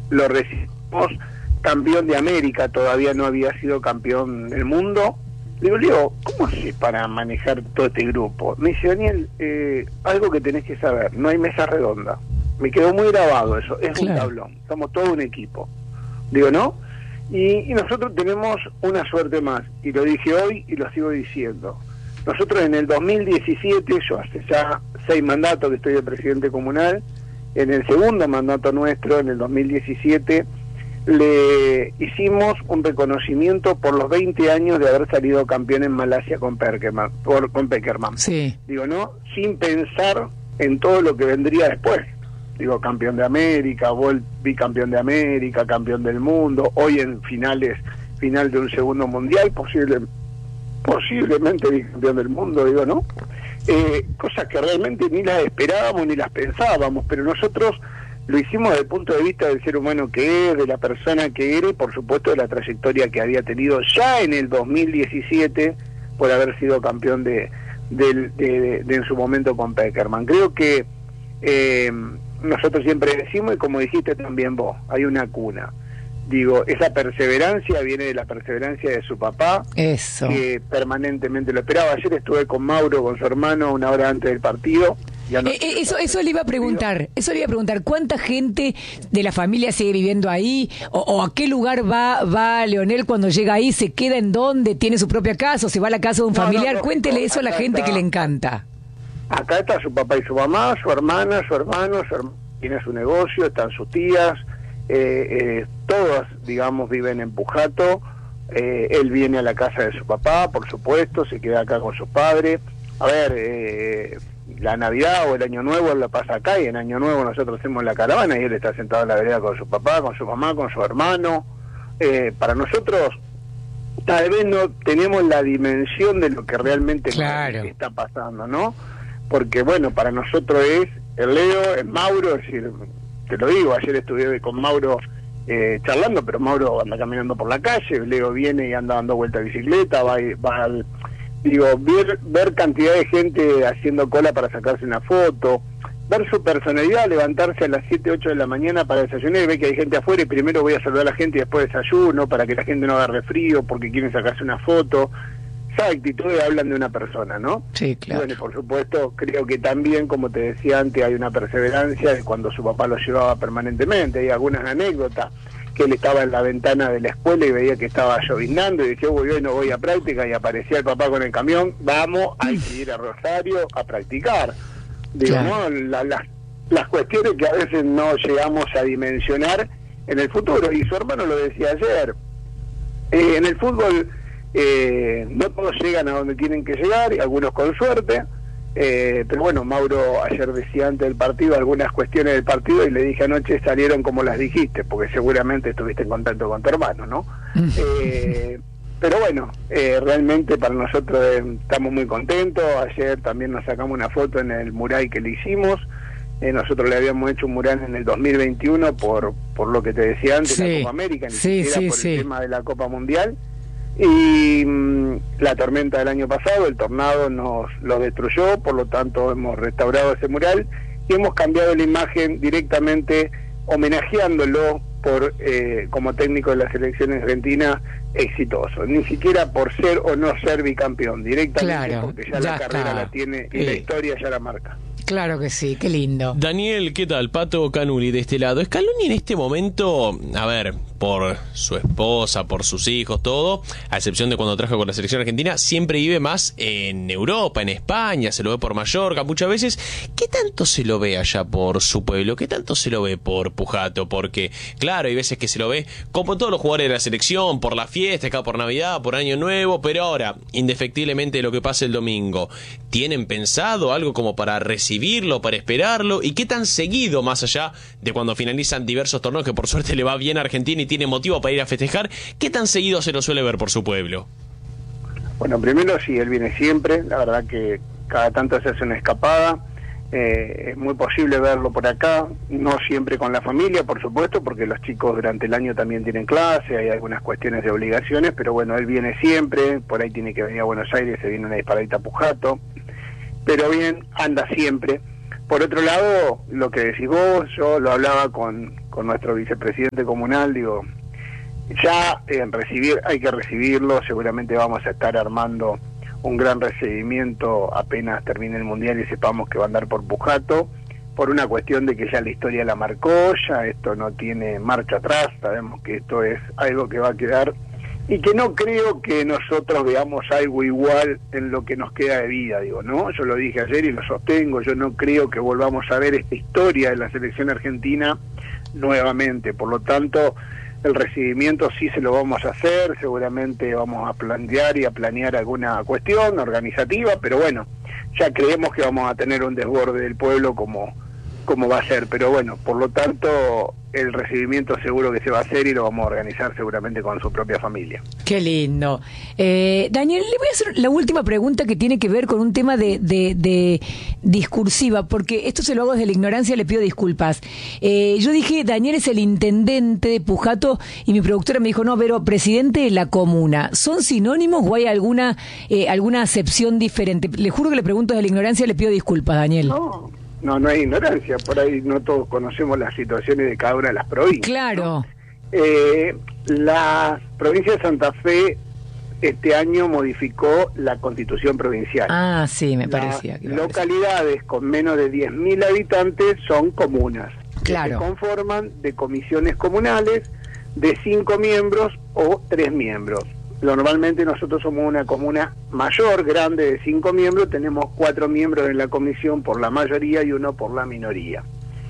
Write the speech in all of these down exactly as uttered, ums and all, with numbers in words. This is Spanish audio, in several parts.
lo recibimos campeón de América, todavía no había sido campeón del mundo. Le digo, Leo, ¿cómo haces para manejar todo este grupo? Me dice, Daniel, eh, algo que tenés que saber, no hay mesa redonda. Me quedó muy grabado eso, es claro. Un tablón, somos todo un equipo. Digo, ¿no? Y, y nosotros tenemos una suerte más, y lo dije hoy y lo sigo diciendo. Nosotros en el dos mil diecisiete, yo hace ya seis mandatos que estoy de presidente comunal, en el segundo mandato nuestro, en el dos mil diecisiete, le hicimos un reconocimiento por los veinte años de haber salido campeón en Malasia con Peckerman, por, con Peckerman. Sí. Digo, ¿no? Sin pensar en todo lo que vendría después. Digo, campeón de América, vol, bicampeón de América, campeón del mundo, hoy en finales, final de un segundo mundial, posible, posiblemente bicampeón del mundo, digo, ¿no? Eh, cosas que realmente ni las esperábamos ni las pensábamos, pero nosotros lo hicimos desde el punto de vista del ser humano que es, de la persona que era y por supuesto de la trayectoria que había tenido ya en el dos mil diecisiete por haber sido campeón de, de, de, de, de en su momento con Peckerman. Creo que eh, nosotros siempre decimos, y como dijiste también vos, hay una cuna. Digo, esa perseverancia viene de la perseverancia de su papá, eso, que permanentemente lo esperaba. Ayer estuve con Mauro, con su hermano, una hora antes del partido. Ya no eh, eh, eso eso le iba a preguntar, eso le iba a preguntar, ¿cuánta gente de la familia sigue viviendo ahí? ¿O, o a qué lugar va va Leonel cuando llega ahí? ¿Se queda en dónde? ¿Tiene su propia casa o se va a la casa de un no, familiar? No, no, Cuéntele no, eso a la gente está, que le encanta. Acá está su papá y su mamá, su hermana, su hermano, su hermano tiene su negocio, están sus tías, eh, eh, todas, digamos, viven en Pujato. Eh, él viene a la casa de su papá, por supuesto, se queda acá con sus padres. A ver, eh, la Navidad o el Año Nuevo él la pasa acá, y en Año Nuevo nosotros hacemos la caravana y él está sentado en la vereda con su papá, con su mamá, con su hermano. Eh, para nosotros tal vez no tenemos la dimensión de lo que realmente claro. está pasando, ¿no? Porque bueno, para nosotros es el Leo, el Mauro, es decir, te lo digo, ayer estuve con Mauro eh, charlando, pero Mauro anda caminando por la calle, Leo viene y anda dando vuelta de bicicleta, va, va al... Digo, ver, ver cantidad de gente haciendo cola para sacarse una foto, ver su personalidad, levantarse a las siete, ocho de la mañana para desayunar y ver que hay gente afuera y primero voy a saludar a la gente y después desayuno para que la gente no agarre frío porque quieren sacarse una foto. Esas actitudes hablan de una persona, ¿no? Sí, claro. Y bueno, por supuesto, creo que también, como te decía antes, hay una perseverancia de cuando su papá lo llevaba permanentemente. Hay algunas anécdotas que él estaba en la ventana de la escuela y veía que estaba lloviznando y decía, voy hoy no voy a práctica, y aparecía el papá con el camión, vamos, hay que ir a Rosario a practicar. Digo, claro. ¿no? La, la, las cuestiones que a veces no llegamos a dimensionar en el futuro, y su hermano lo decía ayer, eh, en el fútbol eh, no todos llegan a donde tienen que llegar, y algunos con suerte. Eh, pero bueno, Mauro ayer decía antes del partido algunas cuestiones del partido y le dije anoche salieron como las dijiste, porque seguramente estuviste en contacto con tu hermano, ¿no? eh, pero bueno, eh, realmente para nosotros eh, estamos muy contentos. Ayer también nos sacamos una foto en el mural que le hicimos. Eh, nosotros le habíamos hecho un mural en el dos mil veintiuno por por lo que te decía antes, sí, la Copa América, ni sí, siquiera sí, por sí. el tema de la Copa Mundial. Y mmm, la tormenta del año pasado, el tornado nos lo destruyó, por lo tanto hemos restaurado ese mural y hemos cambiado la imagen directamente homenajeándolo por eh, como técnico de la selección argentina exitoso, ni siquiera por ser o no ser bicampeón, directamente claro, porque ya, ya la carrera está. la tiene y eh. la historia ya la marca. Claro que sí, qué lindo. Daniel, ¿qué tal? Pato Canuli de este lado. Scaloni en este momento, a ver, por su esposa, por sus hijos, todo, a excepción de cuando trabaja con la selección argentina, siempre vive más en Europa, en España, se lo ve por Mallorca muchas veces. ¿Qué tanto se lo ve allá por su pueblo? ¿Qué tanto se lo ve por Pujato? Porque, claro, hay veces que se lo ve como todos los jugadores de la selección, por la fiesta, acá por Navidad, por Año Nuevo, pero ahora, indefectiblemente lo que pasa el domingo, ¿tienen pensado algo como para recibirlo, para esperarlo? ¿Y qué tan seguido, más allá de cuando finalizan diversos torneos, que por suerte le va bien a Argentina y tiene motivo para ir a festejar, qué tan seguido se lo suele ver por su pueblo? Bueno, primero sí, él viene siempre, la verdad que cada tanto se hace una escapada, eh, es muy posible verlo por acá, no siempre con la familia, por supuesto, porque los chicos durante el año también tienen clase, hay algunas cuestiones de obligaciones, pero bueno, él viene siempre, por ahí tiene que venir a Buenos Aires, se viene una disparadita a Pujato, pero bien, anda siempre. Por otro lado, lo que decís vos, yo lo hablaba con, con nuestro vicepresidente comunal, digo, ya en recibir, hay que recibirlo, seguramente vamos a estar armando un gran recibimiento apenas termine el Mundial y sepamos que va a andar por Pujato, por una cuestión de que ya la historia la marcó, ya esto no tiene marcha atrás, sabemos que esto es algo que va a quedar, y que no creo que nosotros veamos algo igual en lo que nos queda de vida, digo, ¿no? Yo lo dije ayer y lo sostengo, yo no creo que volvamos a ver esta historia de la selección argentina nuevamente, por lo tanto el recibimiento sí se lo vamos a hacer, seguramente vamos a plantear y a planear alguna cuestión organizativa, pero bueno, ya creemos que vamos a tener un desborde del pueblo como, como va a ser, pero bueno, por lo tanto el recibimiento seguro que se va a hacer y lo vamos a organizar seguramente con su propia familia. Qué lindo. Eh, Daniel, le voy a hacer la última pregunta que tiene que ver con un tema de, de, de discursiva, porque esto se lo hago desde la ignorancia, le pido disculpas. Eh, yo dije, Daniel es el intendente de Pujato, y mi productora me dijo, no, pero presidente de la comuna. ¿Son sinónimos o hay alguna, eh, alguna acepción diferente? Le juro que le pregunto desde la ignorancia, le pido disculpas, Daniel. No. No, no hay ignorancia, por ahí no todos conocemos las situaciones de cada una de las provincias. Claro. ¿No? Eh, la provincia de Santa Fe este año modificó la constitución provincial. Ah, sí, me parecía. Las localidades con menos de diez mil habitantes son comunas. Claro. Que se conforman de comisiones comunales de cinco miembros o tres miembros. Normalmente nosotros somos una comuna mayor, grande, de cinco miembros, tenemos cuatro miembros en la comisión por la mayoría y uno por la minoría.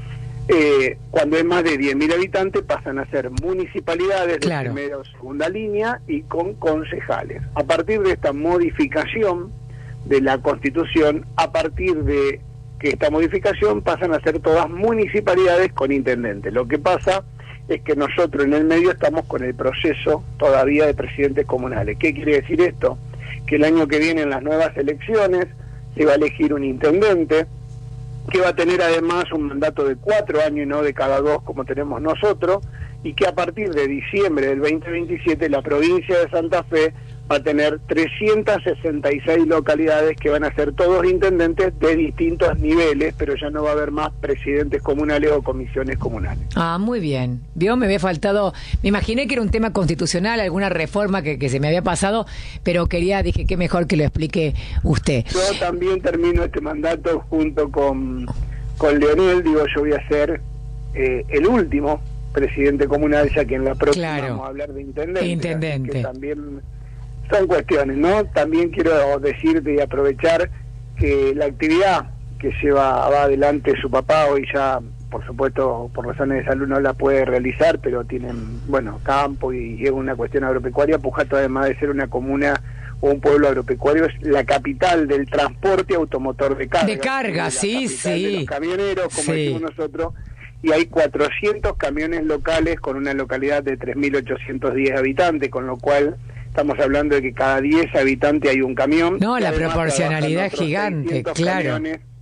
Eh, cuando es más de diez mil habitantes pasan a ser municipalidades claro. de primera o segunda línea y con concejales. A partir de esta modificación de la Constitución, a partir de que esta modificación pasan a ser todas municipalidades con intendente. Lo que pasa es que nosotros en el medio estamos con el proceso todavía de presidentes comunales. ¿Qué quiere decir esto? Que el año que viene en las nuevas elecciones se va a elegir un intendente que va a tener además un mandato de cuatro años y no de cada dos como tenemos nosotros, y que a partir de diciembre del veinte veintisiete la provincia de Santa Fe va a tener trescientas sesenta y seis localidades que van a ser todos intendentes de distintos niveles, pero ya no va a haber más presidentes comunales o comisiones comunales. Ah, muy bien. Vio, me había faltado, me imaginé que era un tema constitucional, alguna reforma que, que se me había pasado, pero quería, dije, qué mejor que lo explique usted. Yo también termino este mandato junto con, con Leonel, digo, yo voy a ser eh, el último presidente comunal, ya que en la próxima claro. vamos a hablar de intendente. Intendente. Que también son cuestiones, ¿no? También quiero decirte y aprovechar que la actividad que lleva va adelante su papá hoy ya, por supuesto, por razones de salud no la puede realizar, pero tienen, bueno, campo y, y es una cuestión agropecuaria. Pujato, además de ser una comuna o un pueblo agropecuario, es la capital del transporte automotor de carga. De carga, sí, sí. De los camioneros, como sí. decimos nosotros, y hay cuatrocientos camiones locales con una localidad de tres mil ochocientos diez habitantes, con lo cual estamos hablando de que cada diez habitantes hay un camión. No, la proporcionalidad es gigante, claro.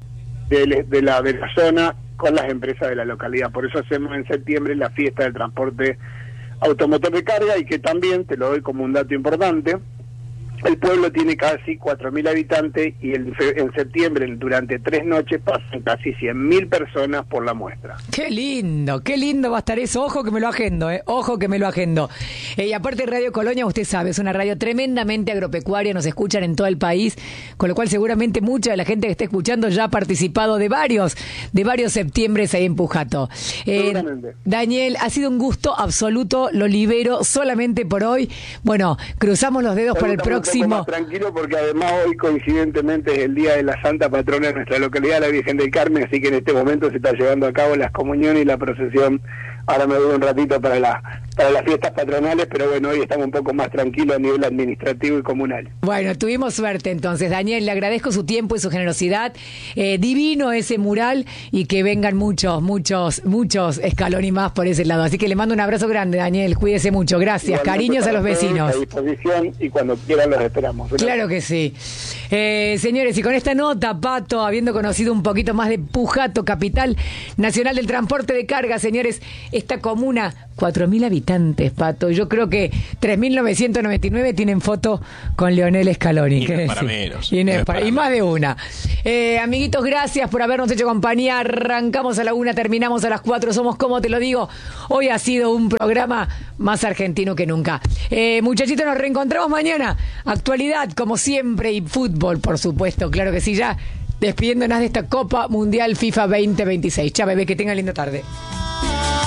De, de, la, de la zona con las empresas de la localidad. Por eso hacemos en septiembre la fiesta del transporte automotor de carga, y que también, te lo doy como un dato importante, el pueblo tiene casi cuatro mil habitantes y el, en septiembre, durante tres noches, pasan casi cien mil personas por la muestra. Qué lindo, qué lindo va a estar eso. Ojo que me lo agendo, eh. Ojo que me lo agendo. Eh, y aparte Radio Colonia, usted sabe, es una radio tremendamente agropecuaria, nos escuchan en todo el país, con lo cual seguramente mucha de la gente que está escuchando ya ha participado de varios, de varios septiembres ahí en Pujato. Eh, Daniel, ha sido un gusto absoluto, lo libero solamente por hoy. Bueno, cruzamos los dedos para el próximo. Más tranquilo, porque además hoy coincidentemente es el día de la Santa Patrona de nuestra localidad, la Virgen del Carmen, así que en este momento se está llevando a cabo las comuniones y la procesión. Ahora me voy un ratito para la para las fiestas patronales, pero bueno, hoy estamos un poco más tranquilos a nivel administrativo y comunal. Bueno, tuvimos suerte entonces, Daniel, le agradezco su tiempo y su generosidad. Eh, divino ese mural, y que vengan muchos, muchos, muchos escalones más por ese lado. Así que le mando un abrazo grande, Daniel, cuídese mucho, gracias, igualmente, cariños a los vecinos. A disposición, y cuando quieran los esperamos. ¿Verdad? Claro que sí. Eh, señores, y con esta nota, Pato, habiendo conocido un poquito más de Pujato, capital nacional del transporte de carga, señores, esta comuna, cuatro mil habitantes. habitantes, Pato. Yo creo que tres mil novecientos noventa y nueve tienen foto con Leonel Scaloni. Y no es para menos. Y, no No es es para- para y más menos. de una. Eh, amiguitos, gracias por habernos hecho compañía. Arrancamos a la una, terminamos a las cuatro. Somos Como Te Lo Digo. Hoy ha sido un programa más argentino que nunca. Eh, muchachitos, nos reencontramos mañana. Actualidad, como siempre, y fútbol, por supuesto. Claro que sí, ya despidiéndonos de esta Copa Mundial FIFA veinte veintiséis. Chao, bebé, que tengan linda tarde.